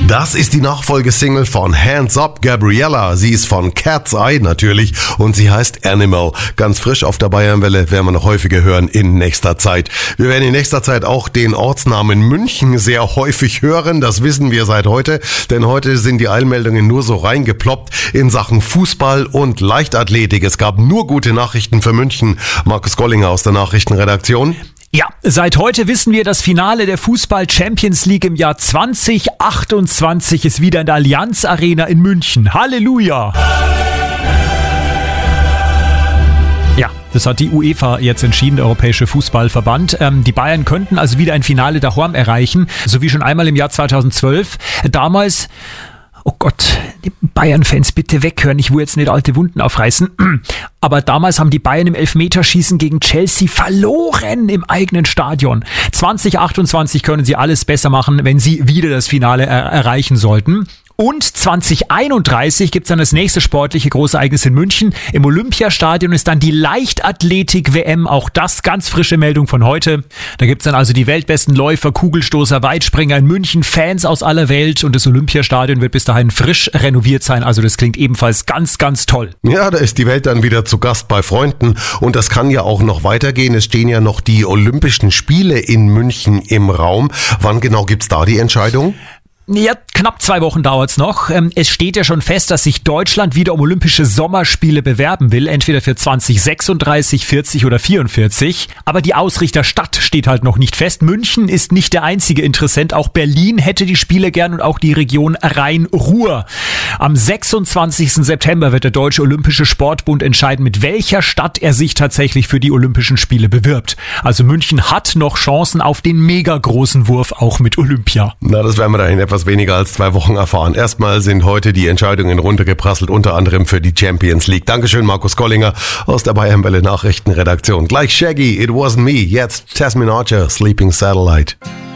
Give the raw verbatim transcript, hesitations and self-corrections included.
Das ist die Nachfolgesingle von Hands Up Gabriella. Sie ist von Cat's Eye natürlich und sie heißt Animal. Ganz frisch auf der Bayernwelle, werden wir noch häufiger hören in nächster Zeit. Wir werden in nächster Zeit auch den Ortsnamen München sehr häufig hören. Das wissen wir seit heute, denn heute sind die Eilmeldungen nur so reingeploppt in Sachen Fußball und Leichtathletik. Es gab nur gute Nachrichten für München. Markus Gollinger aus der Nachrichtenredaktion. Ja, seit heute wissen wir, das Finale der Fußball-Champions League im Jahr zwanzig achtundzwanzig ist wieder in der Allianz Arena in München. Halleluja! Ja, das hat die UEFA jetzt entschieden, der Europäische Fußballverband. Ähm, die Bayern könnten also wieder ein Finale daheim erreichen, so wie schon einmal im Jahr zweitausendzwölf. Damals... Oh Gott, die Bayern-Fans bitte weghören, ich will jetzt nicht alte Wunden aufreißen. Aber damals haben die Bayern im Elfmeterschießen gegen Chelsea verloren im eigenen Stadion. zwanzig achtundzwanzig können sie alles besser machen, wenn sie wieder das Finale er- erreichen sollten. Und zwanzig einunddreißig gibt's dann das nächste sportliche Großereignis in München. Im Olympiastadion ist dann die Leichtathletik-W M. Auch das ganz frische Meldung von heute. Da gibt's dann also die weltbesten Läufer, Kugelstoßer, Weitspringer in München, Fans aus aller Welt. Und das Olympiastadion wird bis dahin frisch renoviert sein. Also das klingt ebenfalls ganz, ganz toll. Ja, da ist die Welt dann wieder zu Gast bei Freunden. Und das kann ja auch noch weitergehen. Es stehen ja noch die Olympischen Spiele in München im Raum. Wann genau gibt's da die Entscheidung? Ja, knapp zwei Wochen dauert's noch. Es steht ja schon fest, dass sich Deutschland wieder um Olympische Sommerspiele bewerben will, entweder für zwanzig sechsunddreißig, vierzig oder vierundvierzig. Aber die Ausrichterstadt steht halt noch nicht fest. München ist nicht der einzige Interessent. Auch Berlin hätte die Spiele gern und auch die Region Rhein-Ruhr. Am sechsundzwanzigsten September wird der Deutsche Olympische Sportbund entscheiden, mit welcher Stadt er sich tatsächlich für die Olympischen Spiele bewirbt. Also München hat noch Chancen auf den mega großen Wurf, auch mit Olympia. Na, das werden wir da in etwas weniger als zwei Wochen erfahren. Erstmal sind heute die Entscheidungen runtergeprasselt, unter anderem für die Champions League. Dankeschön, Markus Gollinger aus der Bayernwelle Nachrichtenredaktion. Gleich Shaggy, It Wasn't Me. Jetzt Tasmin Archer, Sleeping Satellite.